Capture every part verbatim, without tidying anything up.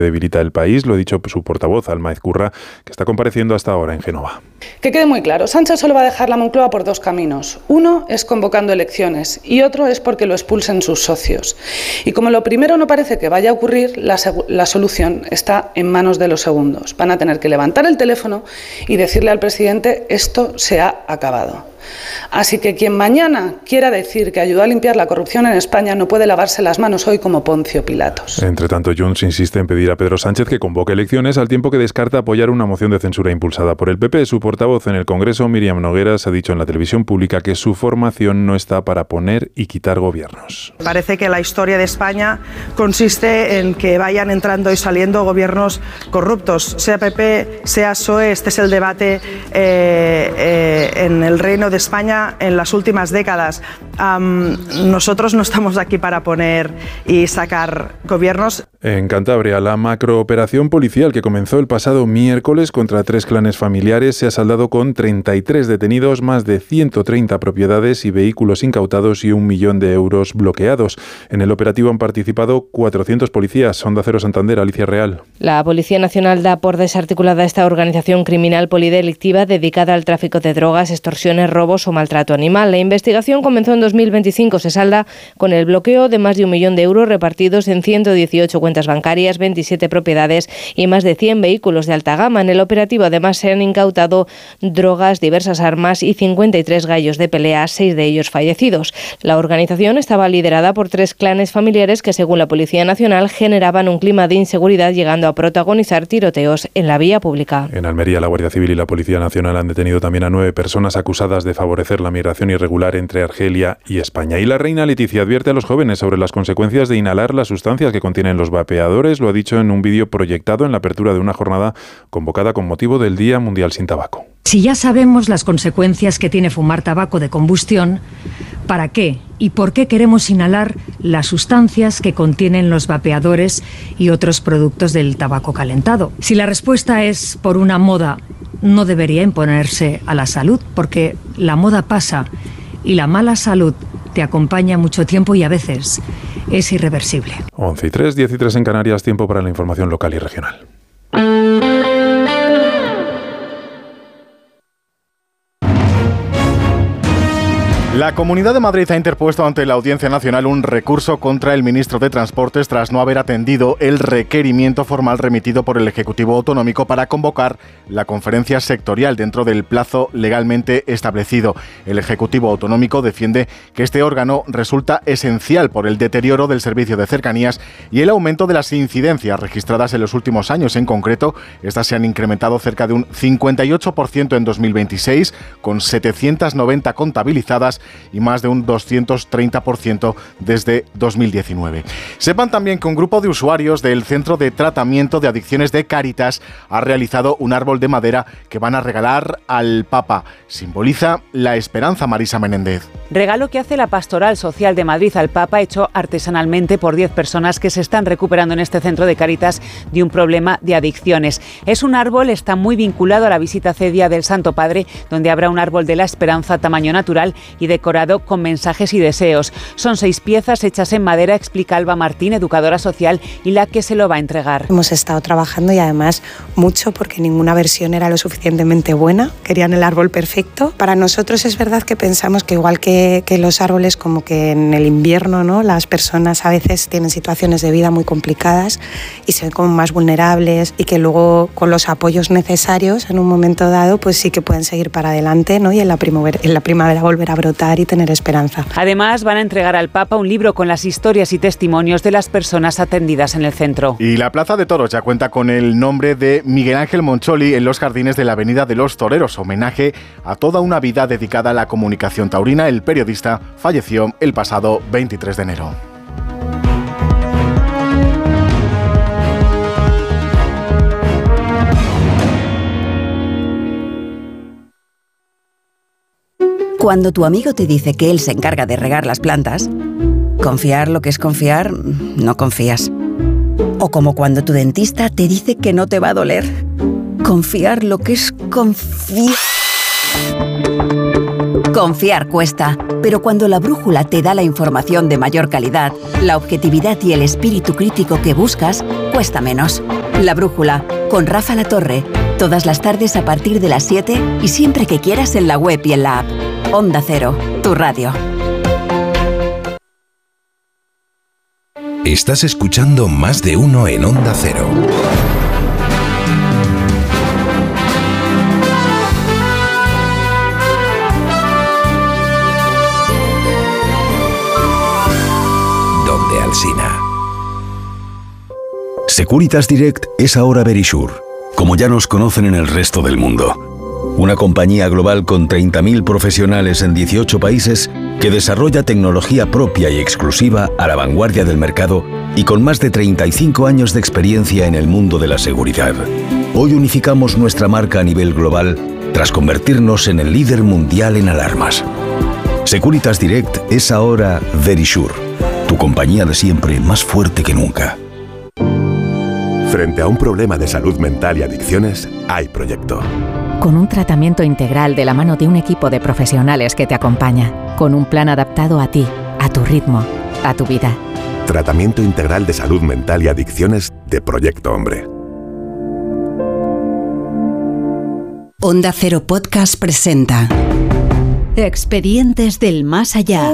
debilita el país, lo ha dicho su portavoz, Alma Ezcurra, que está compareciendo hasta ahora en Génova. Que quede muy claro, Sánchez solo va a dejar la Moncloa por dos caminos. Uno es convocando elecciones y otro es porque lo expulsen sus socios. Y como lo primero no parece que vaya a ocurrir, la, la solución está en manos de los segundos. Van a tener que levantar el teléfono y decirle al presidente: esto se ha acabado. Así que quien mañana quiera decir que ayudó a limpiar la corrupción en España no puede lavarse las manos hoy como Poncio Pilatos. Entre tanto, Junts insiste en pedir a Pedro Sánchez que convoque elecciones, al tiempo que descarta apoyar una moción de censura impulsada por el P P. Su portavoz en el Congreso, Míriam Nogueras, ha dicho en la televisión pública que su formación no está para poner y quitar gobiernos. Parece que la historia de España consiste en que vayan entrando y saliendo gobiernos corruptos, sea P P, sea P S O E. Este es el debate eh, eh, en el Reino de España en las últimas décadas. Um, nosotros no estamos aquí para poner y sacar gobiernos. En Cantabria, la macrooperación policial que comenzó el pasado miércoles contra tres clanes familiares se ha saldado con treinta y tres detenidos, más de ciento treinta propiedades y vehículos incautados y un millón de euros bloqueados. En el operativo han participado cuatrocientos policías. Onda Cero Santander, Alicia Real. La Policía Nacional da por desarticulada esta organización criminal polidelictiva dedicada al tráfico de drogas, extorsiones, robos o maltrato animal. La investigación comenzó en dos mil veinticinco. Se salda con el bloqueo de más de un millón de euros repartidos en ciento dieciocho cuentas bancarias, veintisiete propiedades y más de cien vehículos de alta gama. En el operativo además se han incautado drogas, diversas armas y cincuenta y tres gallos de pelea, seis de ellos fallecidos. La organización estaba liderada por tres clanes familiares que, según la Policía Nacional, generaban un clima de inseguridad, llegando a protagonizar tiroteos en la vía pública. En Almería, la Guardia Civil y la Policía Nacional han detenido también a nueve personas acusadas de favorecer la migración irregular entre Argelia y España. Y la reina Leticia advierte a los jóvenes sobre las consecuencias de inhalar las sustancias que contienen los vapeadores. Lo ha dicho en un vídeo proyectado en la apertura de una jornada convocada con motivo del Día Mundial sin Tabaco. Si ya sabemos las consecuencias que tiene fumar tabaco de combustión, ¿para qué y por qué queremos inhalar las sustancias que contienen los vapeadores y otros productos del tabaco calentado? Si la respuesta es por una moda, no debería imponerse a la salud, porque la moda pasa y la mala salud te acompaña mucho tiempo y a veces es irreversible. once y tres, diez y tres en Canarias, tiempo para la información local y regional. La Comunidad de Madrid ha interpuesto ante la Audiencia Nacional un recurso contra el ministro de Transportes tras no haber atendido el requerimiento formal remitido por el Ejecutivo Autonómico para convocar la conferencia sectorial dentro del plazo legalmente establecido. El Ejecutivo Autonómico defiende que este órgano resulta esencial por el deterioro del servicio de cercanías y el aumento de las incidencias registradas en los últimos años. En concreto, estas se han incrementado cerca de un cincuenta y ocho por ciento en dos mil veintiséis, con setecientas noventa contabilizadas, y más de un doscientos treinta por ciento desde dos mil diecinueve. Sepan también que un grupo de usuarios del Centro de Tratamiento de Adicciones de Cáritas ha realizado un árbol de madera que van a regalar al Papa. Simboliza la esperanza. Marisa Menéndez. Regalo que hace la Pastoral Social de Madrid al Papa, hecho artesanalmente por diez personas que se están recuperando en este centro de Cáritas de un problema de adicciones. Es un árbol, está muy vinculado a la visita cedia del Santo Padre, donde habrá un árbol de la esperanza tamaño natural y decorado con mensajes y deseos. Son seis piezas hechas en madera, explica Alba Martín, educadora social y la que se lo va a entregar. Hemos estado trabajando y además mucho, porque ninguna versión era lo suficientemente buena. Querían el árbol perfecto. Para nosotros es verdad que pensamos que igual que, que los árboles, como que en el invierno, ¿no?, las personas a veces tienen situaciones de vida muy complicadas y se ven como más vulnerables, y que luego con los apoyos necesarios en un momento dado pues sí que pueden seguir para adelante, ¿no?, y en la primavera, en la primavera volver a brotar y tener esperanza. Además, van a entregar al Papa un libro con las historias y testimonios de las personas atendidas en el centro. Y la Plaza de Toros ya cuenta con el nombre de Miguel Ángel Moncholi en los jardines de la Avenida de los Toreros, homenaje a toda una vida dedicada a la comunicación taurina. El periodista falleció el pasado veintitrés de enero. Cuando tu amigo te dice que él se encarga de regar las plantas, confiar lo que es confiar, no confías. O como cuando tu dentista te dice que no te va a doler, confiar lo que es confiar. Confiar cuesta, pero cuando la brújula te da la información de mayor calidad, la objetividad y el espíritu crítico que buscas, cuesta menos. La brújula, con Rafa La Torre, todas las tardes a partir de las siete y siempre que quieras en la web y en la app. Onda Cero, tu radio. Estás escuchando Más de Uno en Onda Cero. Donde Alsina. Securitas Direct es ahora Verisure, como ya nos conocen en el resto del mundo. Una compañía global con treinta mil profesionales en dieciocho países que desarrolla tecnología propia y exclusiva a la vanguardia del mercado y con más de treinta y cinco años de experiencia en el mundo de la seguridad. Hoy unificamos nuestra marca a nivel global tras convertirnos en el líder mundial en alarmas. Securitas Direct es ahora Verisure, tu compañía de siempre más fuerte que nunca. Frente a un problema de salud mental y adicciones, hay proyecto. Con un tratamiento integral de la mano de un equipo de profesionales que te acompaña, con un plan adaptado a ti, a tu ritmo, a tu vida. Tratamiento integral de salud mental y adicciones de Proyecto Hombre. Onda Cero Podcast presenta Expedientes del Más Allá.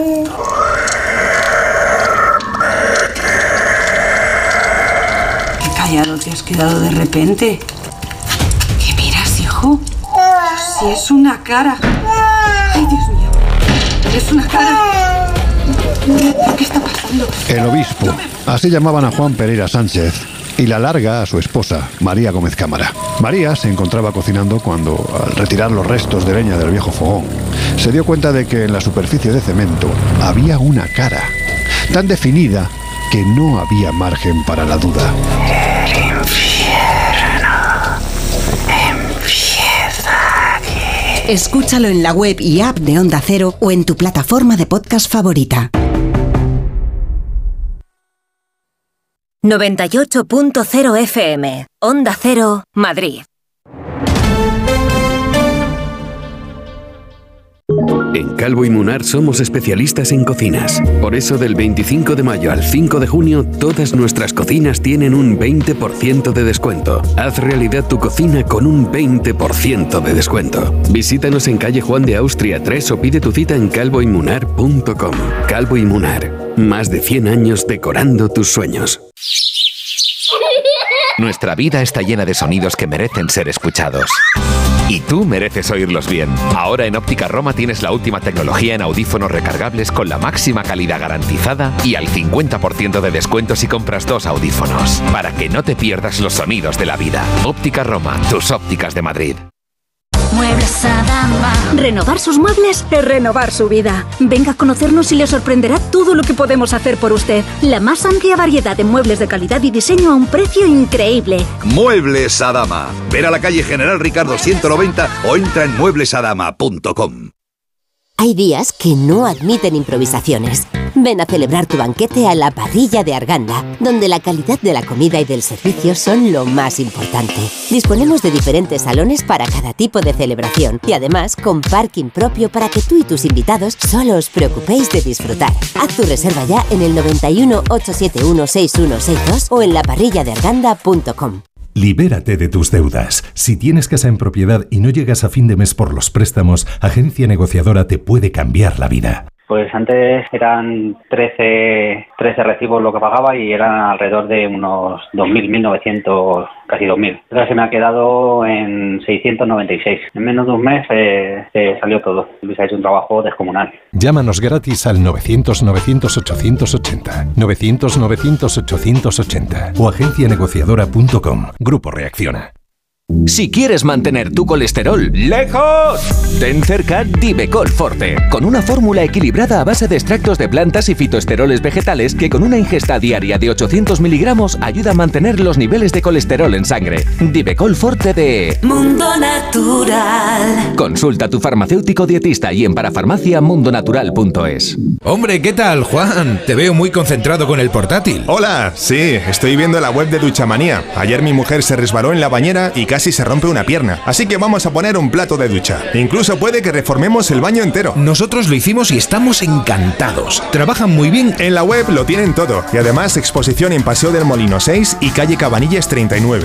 Qué callado te has quedado de repente. ¿Qué miras, hijo? Si es una cara. Ay, Dios mío. Es una cara. ¿Qué está pasando? El obispo. Así llamaban a Juan Pereira Sánchez. Y la larga a su esposa, María Gómez Cámara. María se encontraba cocinando cuando, al retirar los restos de leña del viejo fogón, se dio cuenta de que en la superficie de cemento había una cara, tan definida que no había margen para la duda. El infierno empieza aquí. Escúchalo en la web y app de Onda Cero o en tu plataforma de podcast favorita. noventa y ocho punto cero F M, Onda Cero, Madrid. En Calvo y Munar somos especialistas en cocinas. Por eso del veinticinco de mayo al cinco de junio, todas nuestras cocinas tienen un veinte por ciento de descuento. Haz realidad tu cocina con un veinte por ciento de descuento. Visítanos en calle Juan de Austria tres o pide tu cita en calvo y munar punto com. Calvo y Munar, más de cien años decorando tus sueños. Nuestra vida está llena de sonidos que merecen ser escuchados. Y tú mereces oírlos bien. Ahora en Óptica Roma tienes la última tecnología en audífonos recargables con la máxima calidad garantizada y al cincuenta por ciento de descuento si compras dos audífonos. Para que no te pierdas los sonidos de la vida. Óptica Roma, tus ópticas de Madrid. Muebles Adama. Renovar sus muebles es renovar su vida. Venga a conocernos y le sorprenderá todo lo que podemos hacer por usted. La más amplia variedad de muebles de calidad y diseño a un precio increíble. Muebles Adama. Ver a la calle General Ricardo ciento noventa o entra en muebles adama punto com. Hay días que no admiten improvisaciones. Ven a celebrar tu banquete a la Parrilla de Arganda, donde la calidad de la comida y del servicio son lo más importante. Disponemos de diferentes salones para cada tipo de celebración y además con parking propio para que tú y tus invitados solo os preocupéis de disfrutar. Haz tu reserva ya en el noventa y uno, ochocientos setenta y uno, sesenta y uno sesenta y dos o en la parrilla de arganda punto com. Libérate de tus deudas. Si tienes casa en propiedad y no llegas a fin de mes por los préstamos, Agencia Negociadora te puede cambiar la vida. Pues antes eran trece, trece recibos lo que pagaba y eran alrededor de unos dos mil, mil novecientos, casi dos mil. Ahora se me ha quedado en seiscientos noventa y seis. En menos de un mes eh, eh, salió todo. Luis ha hecho un trabajo descomunal. Llámanos gratis al novecientos, novecientos, ochocientos ochenta, novecientos, novecientos, ochocientos ochenta o agencia negociadora punto com. Grupo Reacciona. Si quieres mantener tu colesterol lejos, ten cerca Divecol Forte, con una fórmula equilibrada a base de extractos de plantas y fitoesteroles vegetales que con una ingesta diaria de ochocientos miligramos ayuda a mantener los niveles de colesterol en sangre. Divecol Forte de Mundo Natural. Consulta a tu farmacéutico dietista y en parafarmacia mundo natural punto es. Hombre, ¿qué tal, Juan? Te veo muy concentrado con el portátil. Hola, sí, estoy viendo la web de Duchamanía. Ayer mi mujer se resbaló en la bañera y casi casi se rompe una pierna. Así que vamos a poner un plato de ducha. Incluso puede que reformemos el baño entero. Nosotros lo hicimos y estamos encantados. Trabajan muy bien. En la web lo tienen todo. Y además exposición en Paseo del Molino seis y calle Cabanillas treinta y nueve.